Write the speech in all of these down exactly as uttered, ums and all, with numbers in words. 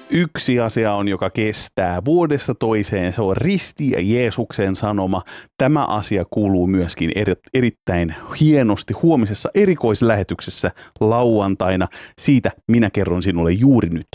Yksi asia on, joka kestää vuodesta toiseen, se on risti ja Jeesuksen sanoma. Tämä asia kuuluu myöskin eri, erittäin hienosti huomisessa erikoislähetyksessä lauantaina. Siitä minä kerron sinulle juuri nyt.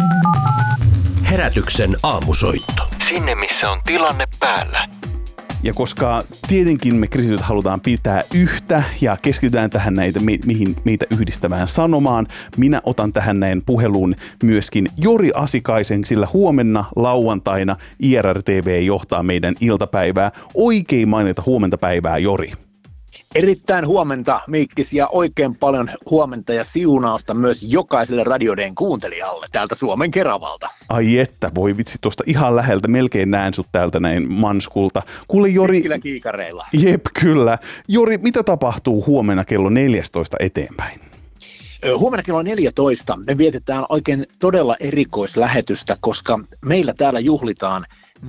Herätyksen aamusoitto. Sinne, missä on tilanne päällä. Ja koska tietenkin me kristityt halutaan pitää yhtä ja keskitytään tähän näitä, mihin meitä yhdistävään sanomaan, minä otan tähän näin puheluun myöskin Jori Asikaisen, sillä huomenna lauantaina I R R T V johtaa meidän iltapäivää. Oikein mainita huomenta päivää, Jori. Erittäin huomenta, Miikkis, ja oikein paljon huomenta ja siunausta myös jokaiselle Radio Dayn kuuntelijalle täältä Suomen Keravalta. Ai että, voi vitsi, tuosta ihan läheltä, melkein näen sut täältä näin Manskulta. Kuule Jori... Pitkillä kiikareilla. Jep, kyllä. Jori, mitä tapahtuu huomenna kello neljätoista eteenpäin? Huomenna kello neljätoista me vietetään oikein todella erikoislähetystä, koska meillä täällä juhlitaan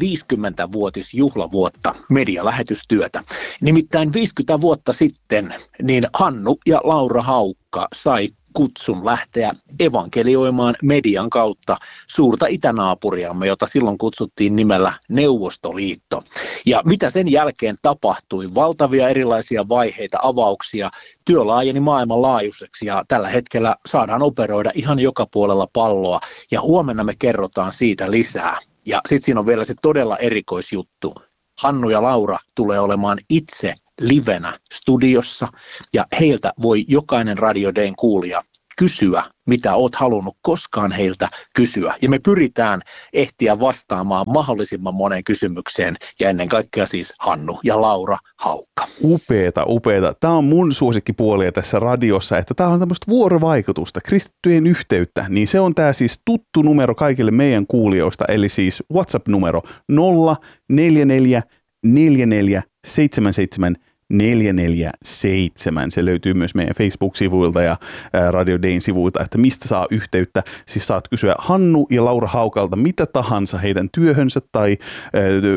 viisikymmentävuotisjuhlavuotta medialähetystyötä. Nimittäin viisikymmentä vuotta sitten niin Hannu ja Laura Haukka sai kutsun lähteä evankelioimaan median kautta suurta itänaapuriamme, jota silloin kutsuttiin nimellä Neuvostoliitto. Ja mitä sen jälkeen tapahtui? Valtavia erilaisia vaiheita, avauksia, työ laajeni maailmanlaajuiseksi ja tällä hetkellä saadaan operoida ihan joka puolella palloa ja huomenna me kerrotaan siitä lisää. Ja sitten siinä on vielä se todella erikoisjuttu. Hannu ja Laura tulee olemaan itse livenä studiossa ja heiltä voi jokainen Radio Dayn kuulija kysyä, mitä oot halunnut koskaan heiltä kysyä. Ja me pyritään ehtiä vastaamaan mahdollisimman moneen kysymykseen ja ennen kaikkea siis Hannu ja Laura Haukka. Upeeta, upeeta. Tämä on mun suosikkipuolia tässä radiossa, että tämä on tämmöistä vuorovaikutusta, kristittyjen yhteyttä. Niin se on tämä siis tuttu numero kaikille meidän kuulijoista, eli siis WhatsApp-numero nolla neljä neljä neljä neljä seitsemän seitsemän neljä neljä seitsemän. Se löytyy myös meidän Facebook-sivuilta ja Radio Dayn sivuilta, että mistä saa yhteyttä. Siis saat kysyä Hannu ja Laura Haukalta mitä tahansa heidän työhönsä tai äh,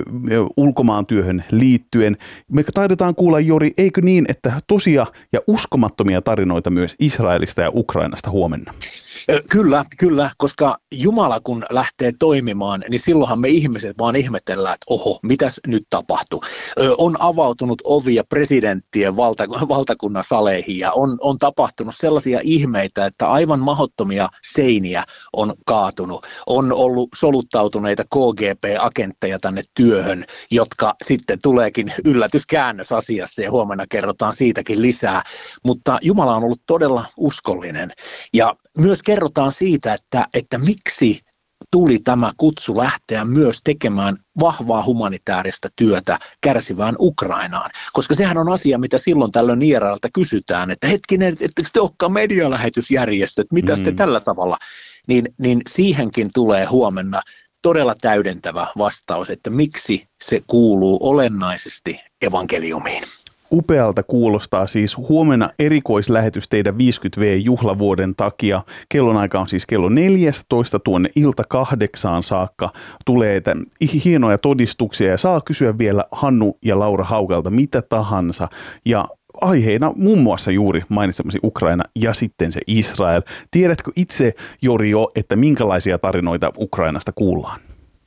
ulkomaan työhön liittyen. Me taidetaan kuulla, Jori, eikö niin, että tosia ja uskomattomia tarinoita myös Israelista ja Ukrainasta huomenna? Kyllä, kyllä, koska Jumala kun lähtee toimimaan, niin silloinhan me ihmiset vaan ihmetellään, että oho, mitäs nyt tapahtuu. On avautunut ovia presidenttien valta, valtakunnan saleihin ja on, on tapahtunut sellaisia ihmeitä, että aivan mahdottomia seiniä on kaatunut. On ollut soluttautuneita K G B-agentteja tänne työhön, jotka sitten tuleekin yllätyskäännös asiassa ja huomenna kerrotaan siitäkin lisää. Mutta Jumala on ollut todella uskollinen ja myös kerrotaan siitä, että, että miksi tuli tämä kutsu lähteä myös tekemään vahvaa humanitaarista työtä kärsivään Ukrainaan. Koska sehän on asia, mitä silloin tällöin I R L:ltä kysytään, että hetkinen, ettekö te olekaan medialähetysjärjestöt, mitä mm. te tällä tavalla? Niin, niin siihenkin tulee huomenna todella täydentävä vastaus, että miksi se kuuluu olennaisesti evankeliumiin. Upealta kuulostaa siis huomenna erikoislähetys teidän viisikymmentä vuotisjuhlavuoden takia. Kellonaika on siis kello neljätoista tuonne ilta kahdeksaan saakka. Tulee hienoja todistuksia ja saa kysyä vielä Hannu ja Laura Haukalta mitä tahansa. Ja aiheena muun muassa juuri mainitsemasi Ukraina ja sitten se Israel. Tiedätkö itse, Jori, jo, että minkälaisia tarinoita Ukrainasta kuullaan?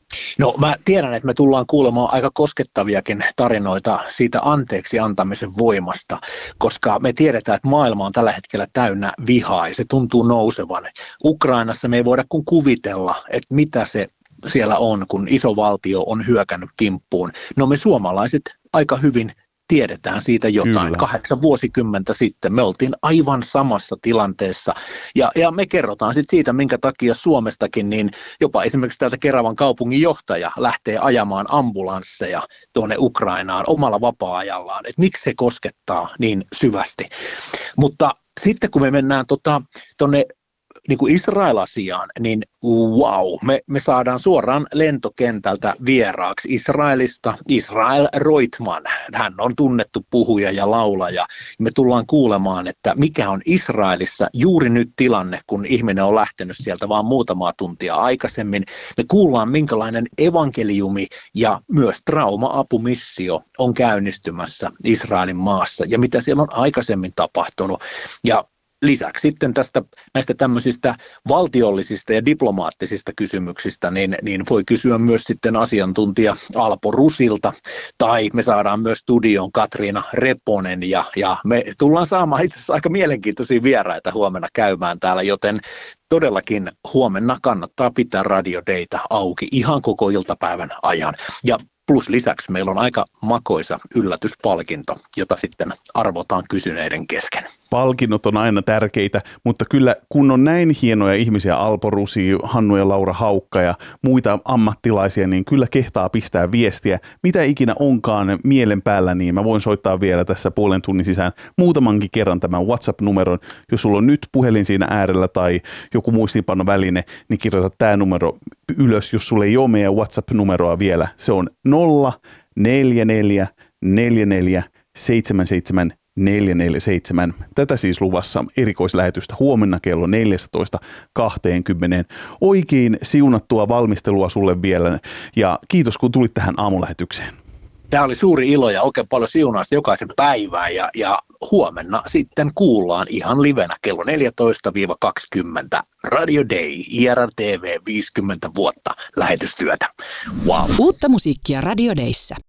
No mä tiedän, että me tullaan kuulemaan aika koskettaviakin tarinoita siitä anteeksi antamisen voimasta, koska me tiedetään, että maailma on tällä hetkellä täynnä vihaa ja se tuntuu nousevan. Ukrainassa me ei voida kuin kuvitella, että mitä se siellä on, kun iso valtio on hyökännyt kimppuun. No me suomalaiset aika hyvin tiedetään siitä jotain. Kyllä. Kahdeksan vuosikymmentä sitten me oltiin aivan samassa tilanteessa ja, ja me kerrotaan sitten siitä, minkä takia Suomestakin niin jopa esimerkiksi täältä Keravan kaupungin johtaja lähtee ajamaan ambulansseja tuonne Ukrainaan omalla vapaa-ajallaan, että miksi se koskettaa niin syvästi. Mutta sitten kun me mennään tuonne tota, niin kuin Israel-asiaan, niin wow, me, me saadaan suoraan lentokentältä vieraaksi Israelista Israel Roitman. Hän on tunnettu puhuja ja laulaja. Me tullaan kuulemaan, että mikä on Israelissa juuri nyt tilanne, kun ihminen on lähtenyt sieltä vaan muutamaa tuntia aikaisemmin. Me kuullaan, minkälainen evankeliumi ja myös trauma-apumissio on käynnistymässä Israelin maassa ja mitä siellä on aikaisemmin tapahtunut. Ja lisäksi sitten tästä näistä tämmöisistä valtiollisista ja diplomaattisista kysymyksistä, niin, niin voi kysyä myös sitten asiantuntija Alpo Rusilta, tai me saadaan myös studioon Katriina Reponen, ja, ja me tullaan saamaan itse asiassa aika mielenkiintoisia vieraita huomenna käymään täällä, joten todellakin huomenna kannattaa pitää Radio Dayta auki ihan koko iltapäivän ajan. Ja plus lisäksi meillä on aika makoisa yllätyspalkinto, jota sitten arvotaan kysyneiden kesken. Palkinnot on aina tärkeitä, mutta kyllä kun on näin hienoja ihmisiä, Alpo Rusi, Hannu ja Laura Haukka ja muita ammattilaisia, niin kyllä kehtaa pistää viestiä. Mitä ikinä onkaan mielen päällä, niin mä voin soittaa vielä tässä puolen tunnin sisään muutamankin kerran tämän WhatsApp-numeron. Jos sulla on nyt puhelin siinä äärellä tai joku muistiinpanoväline, niin kirjoita tämä numero ylös, jos sulla ei ole meidän WhatsApp-numeroa vielä. Se on nolla neljä neljä neljä neljä seitsemän seitsemän neljä neljä seitsemän. Tätä siis luvassa erikoislähetystä huomenna kello neljätoista kaksikymmentä. Oikein siunattua valmistelua sulle vielä ja kiitos kun tulit tähän aamulähetykseen. Tämä oli suuri ilo ja oikein paljon siunausta jokaisen päivään ja, ja huomenna sitten kuullaan ihan livenä kello neljätoista kaksikymmentä Radio Day, I R T V viisikymmentä vuotta lähetystyötä. Wow. Uutta musiikkia Radio Dayssä.